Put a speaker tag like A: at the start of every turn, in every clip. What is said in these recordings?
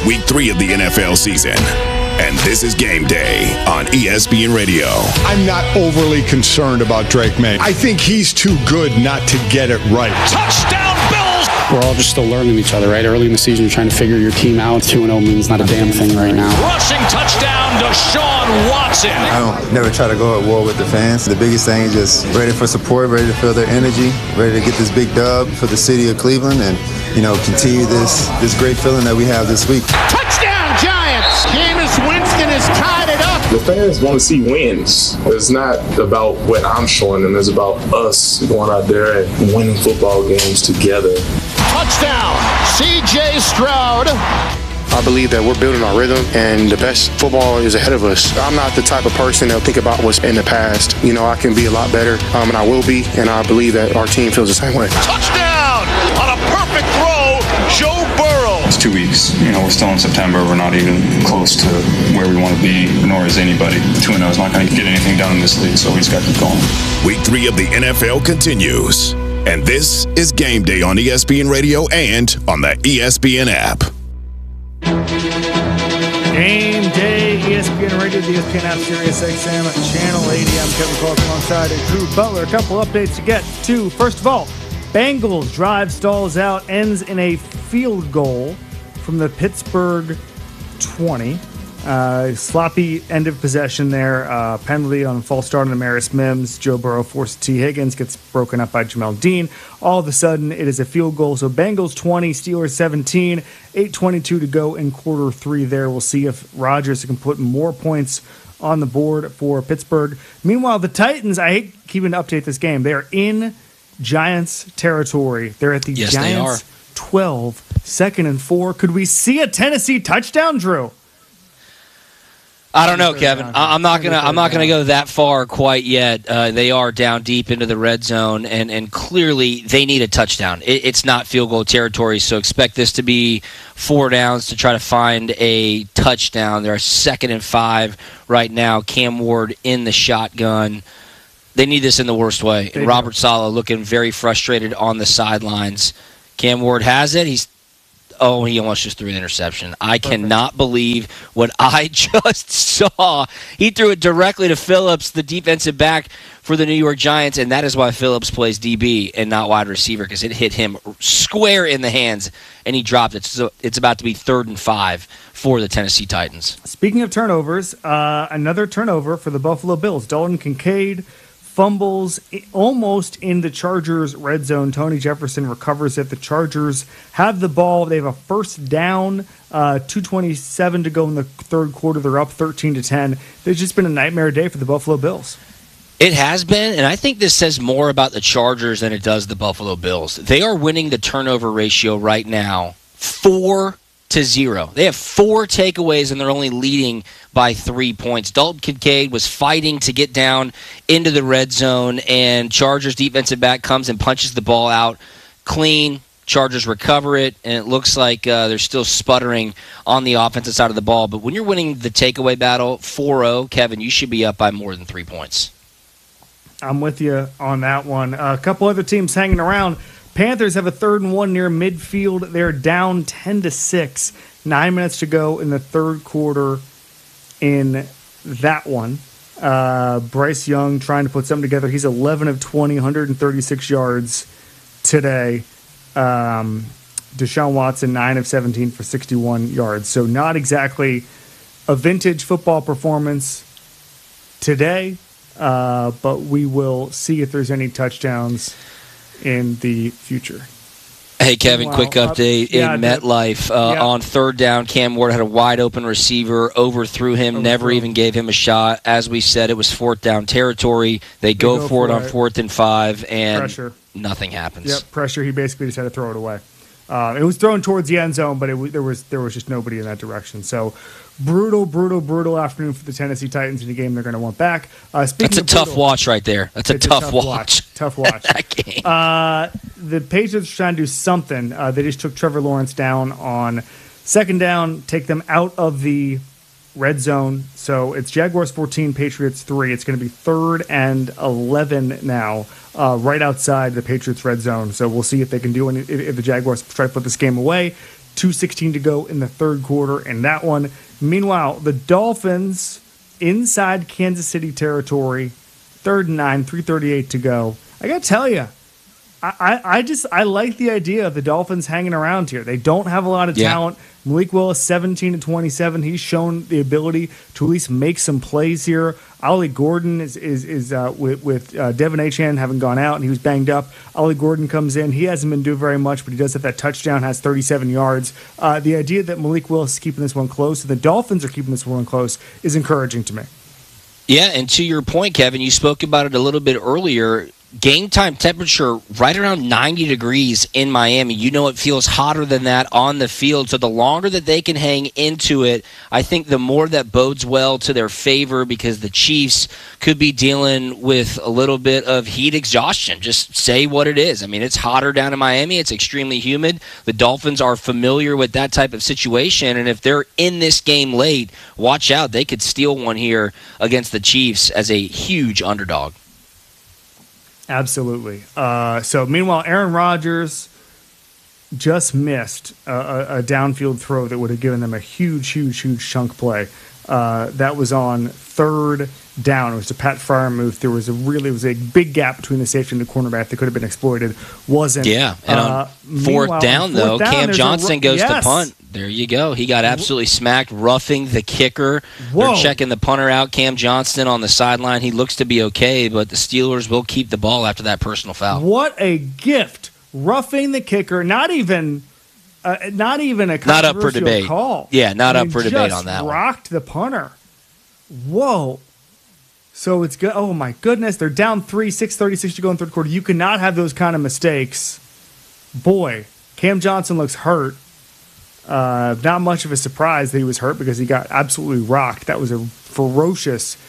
A: Week 3 of the NFL season. And this is Game Day on ESPN Radio.
B: I'm not overly concerned about Drake May. I think he's too good not to get it right.
C: Touchdown, Bills!
D: We're all just still learning each other, right? Early in the season, you're trying to figure your team out. 2-0 means not a damn thing right now.
C: Rushing touchdown, Deshaun Watson.
E: I don't never try to go at war with the fans. The biggest thing is just ready for support, ready to feel their energy, ready to get this big dub for the city of Cleveland and, continue this great feeling that we have this week.
F: Touchdown, Giants! Jameis Winston has tied it up.
G: The fans want to see wins. It's not about what I'm showing them. It's about us going out there and winning football games together.
F: Touchdown, C.J. Stroud.
H: I believe that we're building our rhythm, and the best football is ahead of us. I'm not the type of person that'll think about what's in the past. I can be a lot better, and I will be, and I believe that our team feels the same way.
C: Touchdown on a perfect throw, Joe Burrow.
I: It's 2 weeks. We're still in September. We're not even close to where we want to be, nor is anybody. 2-0 is not going to get anything done in this league, so we just got to keep going.
A: Week 3 of the NFL continues. And this is Game Day on ESPN Radio and on the ESPN app.
J: Game Day, ESPN Radio, the ESPN app, Sirius XM, Channel 80. I'm Kevin Clark alongside Drew Butler. A couple updates to get to. First of all, Bengals drive stalls out, ends in a field goal from the Pittsburgh 20. Sloppy end of possession there. Penalty on false start on Amaris Mims. Joe Burrow forced T. Higgins, gets broken up by Jamel Dean. All of a sudden, it is a field goal. So Bengals 20, Steelers 17, 8:22 to go in quarter 3 there. We'll see if Rodgers can put more points on the board for Pittsburgh. Meanwhile, the Titans, I hate keeping to update this game. They are in Giants territory. They're at the Giants 12, 2nd and 4. Could we see a Tennessee touchdown, Drew?
K: I don't know, Kevin. I'm not gonna go that far quite yet. They are down deep into the red zone, and clearly they need a touchdown. It's not field goal territory, so expect this to be 4 downs to try to find a touchdown. They're 2nd and 5 right now. Cam Ward in the shotgun. They need this in the worst way. And Robert Saleh looking very frustrated on the sidelines. Cam Ward has it. He almost just threw an interception. I cannot believe what I just saw. He threw it directly to Phillips, the defensive back for the New York Giants, and that is why Phillips plays DB and not wide receiver, because it hit him square in the hands, and he dropped it. So it's about to be 3rd and 5 for the Tennessee Titans.
J: Speaking of turnovers, another turnover for the Buffalo Bills. Dalton Kincaid fumbles almost in the Chargers' red zone. Tony Jefferson recovers it. The Chargers have the ball. They have a first down, 2:27 to go in the third quarter. They're up 13-10. There's just been a nightmare day for the Buffalo Bills.
K: It has been, and I think this says more about the Chargers than it does the Buffalo Bills. They are winning the turnover ratio right now 4-0. They have 4 takeaways, and they're only leading by 3 points. Dalton Kincaid was fighting to get down into the red zone, and Chargers defensive back comes and punches the ball out clean. Chargers recover it, and it looks like they're still sputtering on the offensive side of the ball. But when you're winning the takeaway battle 4-0, Kevin, you should be up by more than 3 points.
J: I'm with you on that one. A couple other teams hanging around. Panthers have a 3rd and 1 near midfield. They're down 10-6. 9 minutes to go in the third quarter in that one. Bryce Young trying to put something together. He's 11 of 20, 136 yards today. Deshaun Watson, 9 of 17 for 61 yards. So not exactly a vintage football performance today, but we will see if there's any touchdowns in the future.
K: Hey, Kevin, quick update in MetLife. On 3rd down, Cam Ward had a wide-open receiver, overthrew him, never even gave him a shot. As we said, it was 4th down territory. They go for it on 4th and 5, and pressure. Nothing happens.
J: Yep, pressure. He basically just had to throw it away. It was thrown towards the end zone, but there was just nobody in that direction. So brutal afternoon for the Tennessee Titans in a game they're going to want back.
K: That's a tough watch right there. That's a tough watch.
J: Tough watch.
K: That game.
J: The Patriots are trying to do something. They just took Trevor Lawrence down on 2nd down, take them out of the red zone. So it's Jaguars 14, Patriots 3. It's going to be 3rd and 11 now, right outside the Patriots red zone. So we'll see if they can do any, if the Jaguars try to put this game away. 2:16 to go in the third quarter in that one. Meanwhile, the Dolphins inside Kansas City territory, 3rd and 9, 3:38 to go. I got to tell you, I like the idea of the Dolphins hanging around here. They don't have a lot of talent. Malik Willis, 17 to 27. He's shown the ability to at least make some plays here. Ollie Gordon is with Devin Achane having gone out and he was banged up. Ollie Gordon comes in. He hasn't been doing very much, but he does have that touchdown, has 37 yards. The idea that Malik Willis is keeping this one close and the Dolphins are keeping this one close is encouraging to me.
K: Yeah, and to your point, Kevin, you spoke about it a little bit earlier. Game time temperature right around 90 degrees in Miami. You know it feels hotter than that on the field. So the longer that they can hang into it, I think the more that bodes well to their favor because the Chiefs could be dealing with a little bit of heat exhaustion. Just say what it is. I mean, it's hotter down in Miami. It's extremely humid. The Dolphins are familiar with that type of situation. And if they're in this game late, watch out. They could steal one here against the Chiefs as a huge underdog.
J: Absolutely. So meanwhile, Aaron Rodgers just missed a downfield throw that would have given them a huge chunk play. That was on 3rd down. It was a Pat Freiermuth. There was a big gap between the safety and the cornerback that could have been exploited. Wasn't.
K: Yeah. And on 4th down, Cam Johnston goes to punt. There you go. He got absolutely smacked, roughing the kicker. They're checking the punter out, Cam Johnston, on the sideline. He looks to be okay, but the Steelers will keep the ball after that personal foul.
J: What a gift. Roughing the kicker. Not even a controversial
K: not up for debate.
J: Call.
K: Yeah, not up for debate on that one.
J: Rocked the punter. Whoa. So it's good. Oh, my goodness. They're down 3, 6:36 to go in third quarter. You cannot have those kind of mistakes. Boy, Cam Johnston looks hurt. Not much of a surprise that he was hurt because he got absolutely rocked. That was a ferocious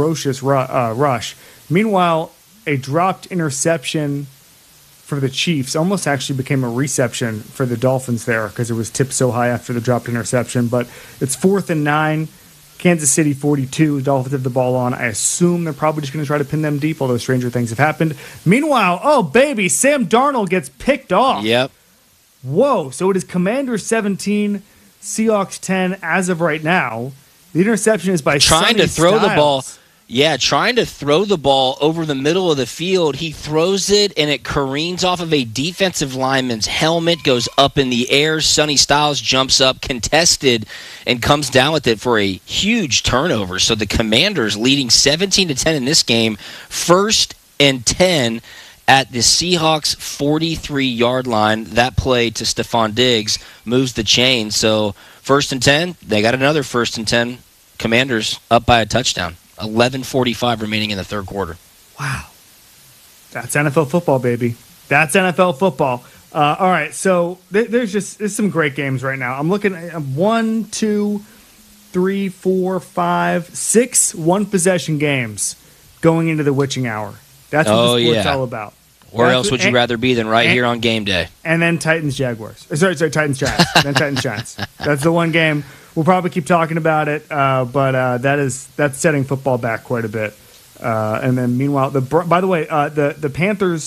J: rush. Meanwhile, a dropped interception for the Chiefs almost actually became a reception for the Dolphins there because it was tipped so high after the dropped interception. But it's 4th and 9. Kansas City 42. The Dolphins have the ball on. I assume they're probably just going to try to pin them deep, although stranger things have happened. Meanwhile, oh, baby, Sam Darnold gets picked off.
K: Yep.
J: Whoa. So it is Commanders 17, Seahawks 10 as of right now. The interception is by
K: trying to throw
J: Styles.
K: The ball. Yeah, trying to throw the ball over the middle of the field. He throws it, and it careens off of a defensive lineman's helmet, goes up in the air. Sonny Styles jumps up, contested, and comes down with it for a huge turnover. So the Commanders leading 17-10 in this game, 1st and 10 at the Seahawks 43-yard line. That play to Stephon Diggs moves the chain. So 1st and 10, they got another 1st and 10. Commanders up by a touchdown. 11:45 remaining in the third quarter.
J: Wow. That's NFL football, baby. That's NFL football. All right, so there's some great games right now. I'm looking at 1, 2, 3, 4, 5, 6 one-possession games going into the witching hour. That's what the sport's all about.
K: Where else would you rather be than right here on game day?
J: And then Titans-Jaguars. Sorry, Titans-Giants. Then Titans-Giants. That's the one game. We'll probably keep talking about it, but that's setting football back quite a bit. And then meanwhile, by the way, the Panthers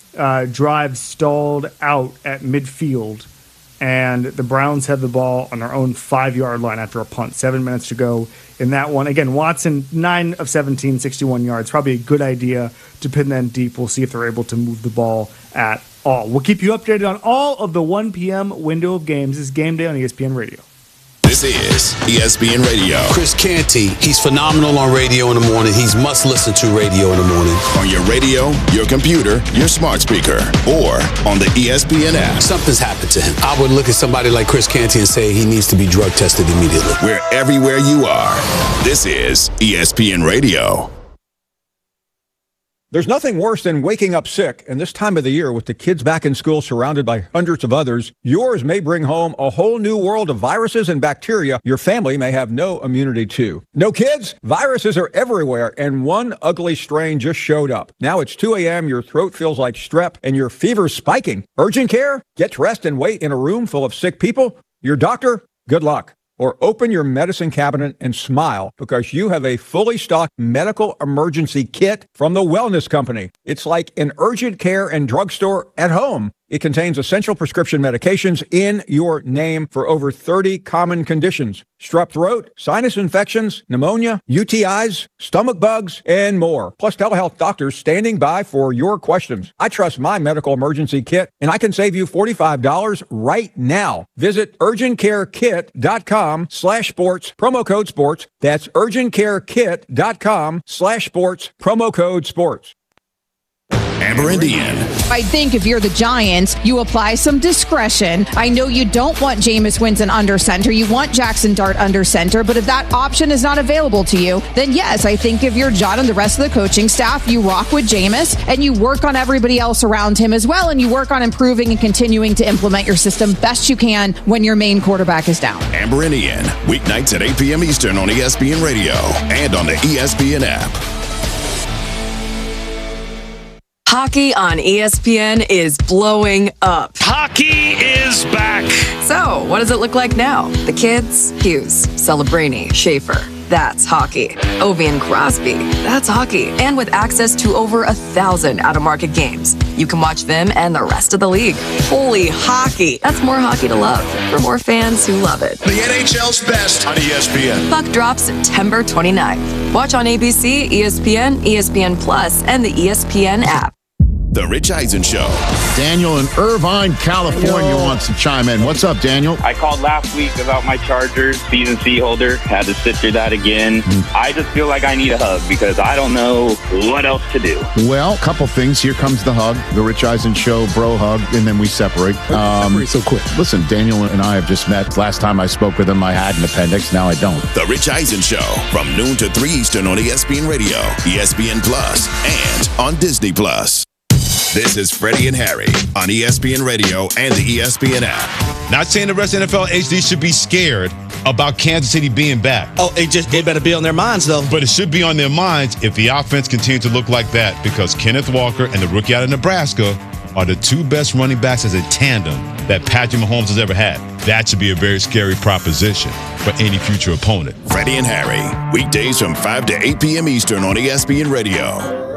J: drive stalled out at midfield, and the Browns had the ball on their own 5-yard line after a punt. 7 minutes to go in that one. Again, Watson, 9 of 17, 61 yards. Probably a good idea to pin them deep. We'll see if they're able to move the ball at all. We'll keep you updated on all of the 1 p.m. window of games. This is Game Day on ESPN Radio.
A: This is ESPN Radio.
L: Chris Canty, he's phenomenal on radio in the morning. He's must-listen-to radio in the morning.
A: On your radio, your computer, your smart speaker, or on the ESPN app.
L: Something's happened to him. I would look at somebody like Chris Canty and say he needs to be drug tested immediately.
A: We're everywhere you are. This is ESPN Radio.
M: There's nothing worse than waking up sick, and this time of the year with the kids back in school surrounded by hundreds of others, yours may bring home a whole new world of viruses and bacteria your family may have no immunity to. No kids? Viruses are everywhere, and one ugly strain just showed up. Now it's 2 a.m., your throat feels like strep, and your fever's spiking. Urgent care? Get dressed and wait in a room full of sick people? Your doctor? Good luck. Or open your medicine cabinet and smile because you have a fully stocked medical emergency kit from the Wellness Company. It's like an urgent care and drugstore at home. It contains essential prescription medications in your name for over 30 common conditions: strep throat, sinus infections, pneumonia, UTIs, stomach bugs, and more. Plus telehealth doctors standing by for your questions. I trust my medical emergency kit, and I can save you $45 right now. Visit urgentcarekit.com/sports, promo code sports. That's urgentcarekit.com/sports, promo code sports.
A: Amber Indian.
N: I think if you're the Giants, you apply some discretion. I know you don't want Jameis Winston under center. You want Jackson Dart under center. But if that option is not available to you, then yes, I think if you're John and the rest of the coaching staff, you rock with Jameis and you work on everybody else around him as well. And you work on improving and continuing to implement your system best you can when your main quarterback is down.
A: Amber Indian. Weeknights at 8 p.m. Eastern on ESPN Radio and on the ESPN app.
O: Hockey on ESPN is blowing up.
C: Hockey is back.
O: So, what does it look like now? The kids? Hughes, Celebrini, Schaefer. That's hockey. Ovi and Crosby. That's hockey. And with access to over 1,000 out-of-market games, you can watch them and the rest of the league. Holy hockey. That's more hockey to love for more fans who love it.
C: The NHL's best on ESPN.
O: Puck drops September 29th. Watch on ABC, ESPN, ESPN Plus, and the ESPN app.
A: The Rich Eisen Show.
P: Daniel in Irvine, California wants to chime in. What's up, Daniel?
Q: I called last week about my Chargers season C holder. Had to sit through that again. I just feel like I need a hug because I don't know what else to do.
P: Well, couple things. Here comes the hug, the Rich Eisen Show, bro hug, and then we separate.
L: Separate so quick.
P: Listen, Daniel and I have just met. Last time I spoke with him, I had an appendix. Now I don't.
A: The Rich Eisen Show from noon to 3 Eastern on ESPN Radio, ESPN Plus, and on Disney Plus. This is Freddie and Harry on ESPN Radio and the ESPN app.
R: Not saying the rest of NFL HD should be scared about Kansas City being back.
S: Oh, it better be on their minds, though.
R: But it should be on their minds if the offense continues to look like that, because Kenneth Walker and the rookie out of Nebraska are the two best running backs as a tandem that Patrick Mahomes has ever had. That should be a very scary proposition for any future opponent.
A: Freddie and Harry, weekdays from 5 to 8 p.m. Eastern on ESPN Radio.